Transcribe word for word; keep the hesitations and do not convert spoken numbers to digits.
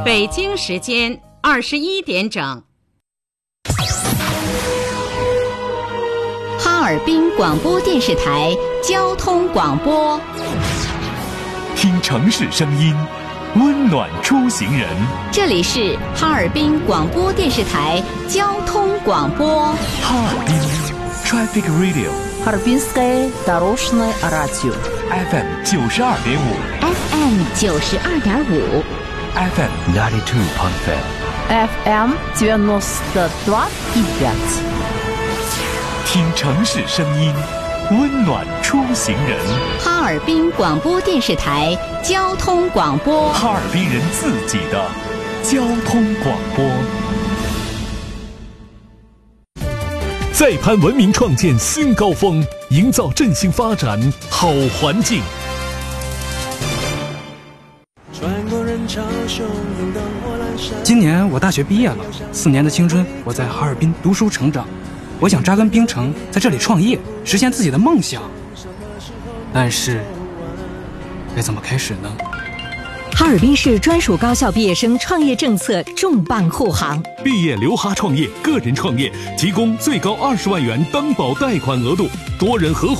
北京时间二十一点整。 哈尔滨广播电视台交通广播， 听城市声音，温暖出行人。 这里是哈尔滨广播电视台交通广播。 哈尔滨 Traffic Radio， Харбинское дорожное радио F M 九十二点五 F M 九十二点五 F M ninety two point five F M девяносто два и пять。 听城市声音，温暖出行人。 哈尔滨广播电视台交通广播， 哈尔滨人自己的交通广播。再攀文明创建新高峰，营造振兴发展好环境。 今年我大学毕业了，四年的青春我在哈尔滨读书成长，我想扎根冰城，在这里创业，实现自己的梦想。但是该怎么开始呢？ 哈尔滨市专属高校毕业生创业政策重磅护航， 毕业留哈创业，个人创业提供最高二十万元担保贷款额度，多人合伙